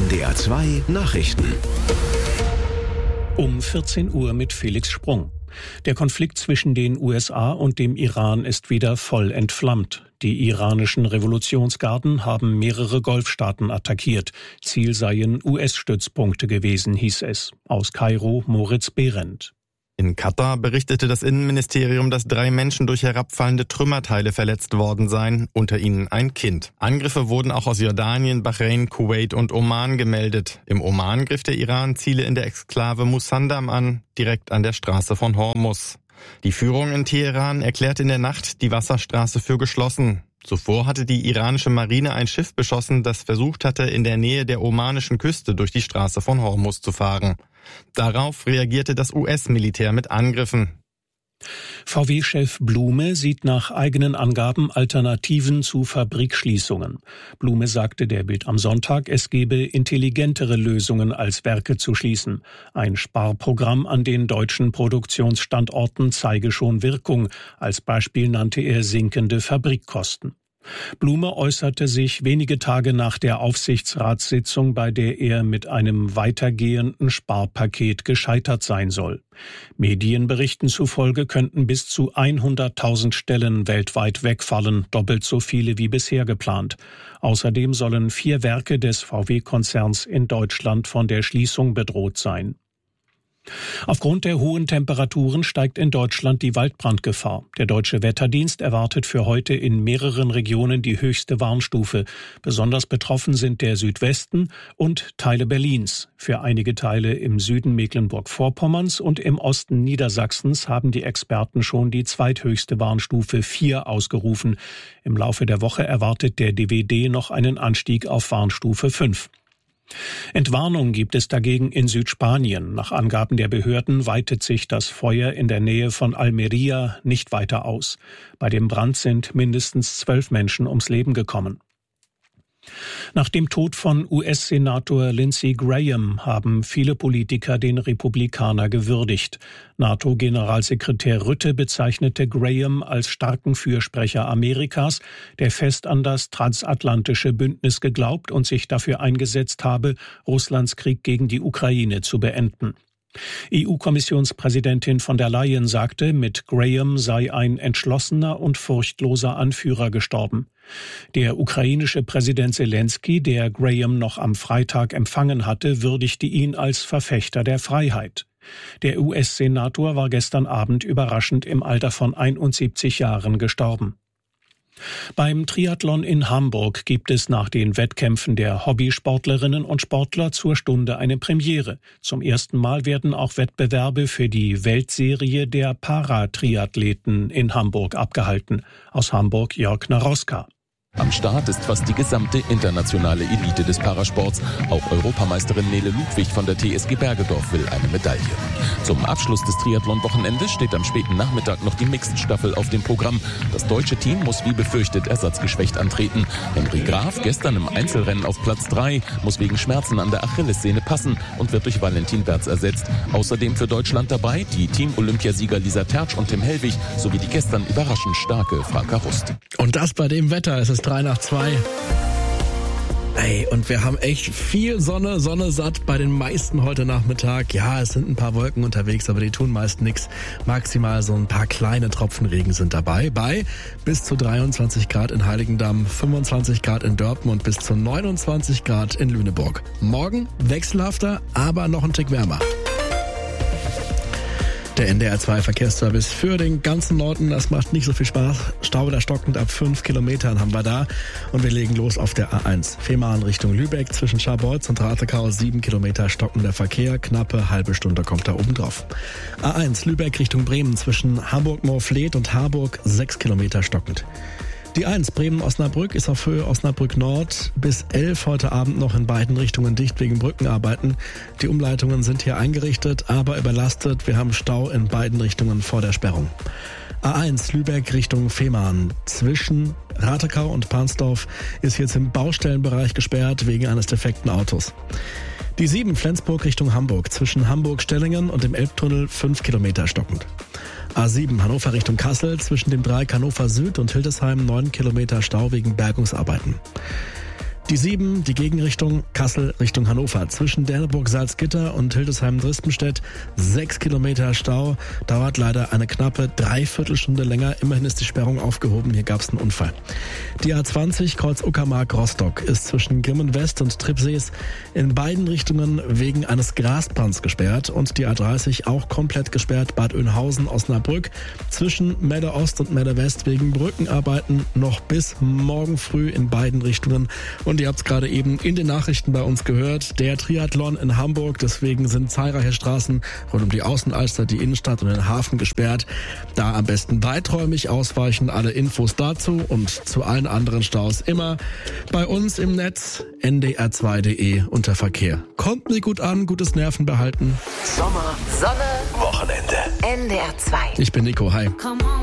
NDR 2 Nachrichten. Um 14 Uhr mit Felix Sprung. Der Konflikt zwischen den USA und dem Iran ist wieder voll entflammt. Die iranischen Revolutionsgarden haben mehrere Golfstaaten attackiert. Ziel seien US-Stützpunkte gewesen, hieß es. Aus Kairo Moritz Behrendt. In Katar berichtete das Innenministerium, dass 3 Menschen durch herabfallende Trümmerteile verletzt worden seien, unter ihnen ein Kind. Angriffe wurden auch aus Jordanien, Bahrain, Kuwait und Oman gemeldet. Im Oman griff der Iran Ziele in der Exklave Musandam an, direkt an der Straße von Hormuz. Die Führung in Teheran erklärte in der Nacht die Wasserstraße für geschlossen. Zuvor hatte die iranische Marine ein Schiff beschossen, das versucht hatte, in der Nähe der omanischen Küste durch die Straße von Hormuz zu fahren. Darauf reagierte das US-Militär mit Angriffen. VW-Chef Blume sieht nach eigenen Angaben Alternativen zu Fabrikschließungen. Blume sagte der Bild am Sonntag, es gebe intelligentere Lösungen als Werke zu schließen. Ein Sparprogramm an den deutschen Produktionsstandorten zeige schon Wirkung. Als Beispiel nannte er sinkende Fabrikkosten. Blume äußerte sich wenige Tage nach der Aufsichtsratssitzung, bei der er mit einem weitergehenden Sparpaket gescheitert sein soll. Medienberichten zufolge könnten bis zu 100.000 Stellen weltweit wegfallen, doppelt so viele wie bisher geplant. Außerdem sollen 4 Werke des VW-Konzerns in Deutschland von der Schließung bedroht sein. Aufgrund der hohen Temperaturen steigt in Deutschland die Waldbrandgefahr. Der Deutsche Wetterdienst erwartet für heute in mehreren Regionen die höchste Warnstufe. Besonders betroffen sind der Südwesten und Teile Berlins. Für einige Teile im Süden Mecklenburg-Vorpommerns und im Osten Niedersachsens haben die Experten schon die zweithöchste Warnstufe 4 ausgerufen. Im Laufe der Woche erwartet der DWD noch einen Anstieg auf Warnstufe 5. Entwarnung gibt es dagegen in Südspanien. Nach Angaben der Behörden weitet sich das Feuer in der Nähe von Almería nicht weiter aus. Bei dem Brand sind mindestens 12 Menschen ums Leben gekommen. Nach dem Tod von US-Senator Lindsey Graham haben viele Politiker den Republikaner gewürdigt. NATO-Generalsekretär Rutte bezeichnete Graham als starken Fürsprecher Amerikas, der fest an das transatlantische Bündnis geglaubt und sich dafür eingesetzt habe, Russlands Krieg gegen die Ukraine zu beenden. EU-Kommissionspräsidentin von der Leyen sagte, mit Graham sei ein entschlossener und furchtloser Anführer gestorben. Der ukrainische Präsident Zelensky, der Graham noch am Freitag empfangen hatte, würdigte ihn als Verfechter der Freiheit. Der US-Senator war gestern Abend überraschend im Alter von 71 Jahren gestorben. Beim Triathlon in Hamburg gibt es nach den Wettkämpfen der Hobbysportlerinnen und Sportler zur Stunde eine Premiere. Zum ersten Mal werden auch Wettbewerbe für die Weltserie der Paratriathleten in Hamburg abgehalten. Aus Hamburg Jörg Naroska. Am Start ist fast die gesamte internationale Elite des Parasports. Auch Europameisterin Nele Ludwig von der TSG Bergedorf will eine Medaille. Zum Abschluss des Triathlon-Wochenendes steht am späten Nachmittag noch die Mixed-Staffel auf dem Programm. Das deutsche Team muss wie befürchtet ersatzgeschwächt antreten. Henry Graf, gestern im Einzelrennen auf Platz 3, muss wegen Schmerzen an der Achillessehne passen und wird durch Valentin Berz ersetzt. Außerdem für Deutschland dabei die Team-Olympiasieger Lisa Tertsch und Tim Hellwig sowie die gestern überraschend starke Franka Rust. Und das bei dem Wetter, es ist 3:03. Ey, und wir haben echt viel Sonne satt bei den meisten heute Nachmittag. Ja, es sind ein paar Wolken unterwegs, aber die tun meist nichts. Maximal so ein paar kleine Tropfen Regen sind dabei. Bei bis zu 23 Grad in Heiligendamm, 25 Grad in Dörpen und bis zu 29 Grad in Lüneburg. Morgen wechselhafter, aber noch ein Tick wärmer. Der NDR 2 Verkehrsservice für den ganzen Norden, das macht nicht so viel Spaß. Stau da stockend ab 5 Kilometern haben wir da. Und wir legen los auf der A1. Fehmarn Richtung Lübeck zwischen Scharbeutz und Ratekau 7 Kilometer stockender Verkehr. Knappe halbe Stunde kommt da oben drauf. A1 Lübeck Richtung Bremen zwischen Hamburg-Moorfleet und Harburg 6 Kilometer stockend. Die 1 Bremen-Osnabrück ist auf Höhe Osnabrück Nord bis 11 heute Abend noch in beiden Richtungen dicht wegen Brückenarbeiten. Die Umleitungen sind hier eingerichtet, aber überlastet. Wir haben Stau in beiden Richtungen vor der Sperrung. A1 Lübeck Richtung Fehmarn zwischen Ratekau und Pansdorf ist jetzt im Baustellenbereich gesperrt wegen eines defekten Autos. Die 7 Flensburg Richtung Hamburg zwischen Hamburg-Stellingen und dem Elbtunnel 5 Kilometer stockend. A7 Hannover Richtung Kassel zwischen dem Dreieck Hannover Süd und Hildesheim 9 Kilometer Stau wegen Bergungsarbeiten. Die 7, die Gegenrichtung Kassel Richtung Hannover. Zwischen Derneburg-Salzgitter und Hildesheim-Drispenstedt 6 Kilometer Stau. Dauert leider eine knappe Dreiviertelstunde länger. Immerhin ist die Sperrung aufgehoben. Hier gab es einen Unfall. Die A20 Kreuz Uckermark-Rostock ist zwischen Grimmen West und Tribsees in beiden Richtungen wegen eines Grasbrands gesperrt. Und die A30 auch komplett gesperrt. Bad Oeynhausen-Osnabrück zwischen Medde Ost und Medde West wegen Brückenarbeiten noch bis morgen früh in beiden Richtungen. Und ihr habt es gerade eben in den Nachrichten bei uns gehört, der Triathlon in Hamburg. Deswegen sind zahlreiche Straßen rund um die Außenalster, die Innenstadt und den Hafen gesperrt. Da am besten weiträumig ausweichen. Alle Infos dazu und zu allen anderen Staus immer bei uns im Netz ndr2.de unter Verkehr. Kommt mir gut an, gutes Nerven behalten. Sommer, Sonne, Wochenende. NDR 2. Ich bin Nico, hi.